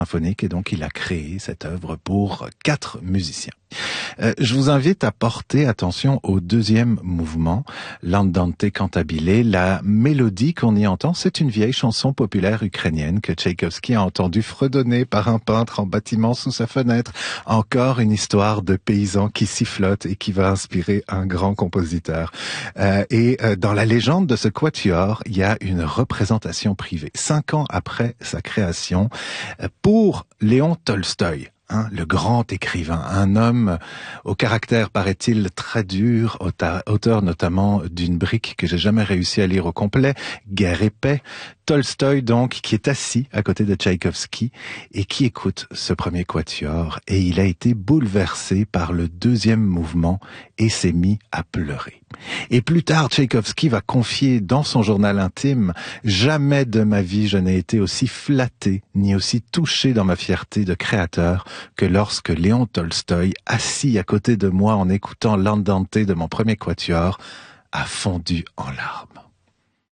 symphonique et donc il a créé cette œuvre pour 4 musiciens. Je vous invite à porter attention au deuxième mouvement, l'Andante cantabile. La mélodie qu'on y entend, c'est une vieille chanson populaire ukrainienne que Tchaïkovski a entendue fredonner par un peintre en bâtiment sous sa fenêtre. Encore une histoire de paysans qui sifflotent et qui va inspirer un grand compositeur. Dans la légende de ce quatuor, il y a une représentation privée, 5 ans après sa création, pour Léon Tolstoï. Le grand écrivain, un homme au caractère, paraît-il, très dur, auteur notamment d'une brique que j'ai jamais réussi à lire au complet, Guerre et paix. Tolstoï, donc, qui est assis à côté de Tchaïkovski et qui écoute ce premier quatuor, et il a été bouleversé par le deuxième mouvement et s'est mis à pleurer. Et plus tard, Tchaïkovski va confier dans son journal intime: « Jamais de ma vie je n'ai été aussi flatté ni aussi touché dans ma fierté de créateur que lorsque Léon Tolstoï, assis à côté de moi en écoutant l'Andante de mon premier quatuor, a fondu en larmes. »